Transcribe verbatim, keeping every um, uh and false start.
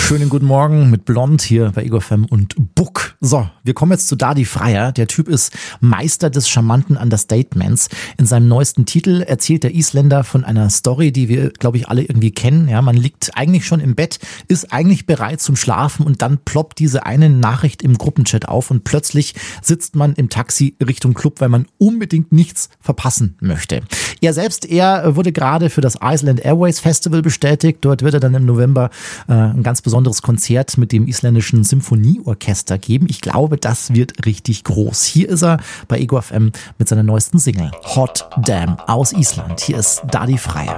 Schönen guten Morgen mit Blond hier bei Ego F M und Book. So, wir kommen jetzt zu Dadi Freyr. Der Typ ist Meister des charmanten Understatements. In seinem neuesten Titel erzählt der Isländer von einer Story, die wir, glaube ich, alle irgendwie kennen. Ja, man liegt eigentlich schon im Bett, ist eigentlich bereit zum Schlafen und dann ploppt diese eine Nachricht im Gruppenchat auf und plötzlich sitzt man im Taxi Richtung Club, weil man unbedingt nichts verpassen möchte. Er selbst, er wurde gerade für das Iceland Airways Festival bestätigt. Dort wird er dann im November äh, ein ganz besonderes Konzert mit dem isländischen Symphonieorchester geben. Ich glaube, das wird richtig groß. Hier ist er bei Ego F M mit seiner neuesten Single Hot Damn aus Island. Hier ist Dadi Freyr.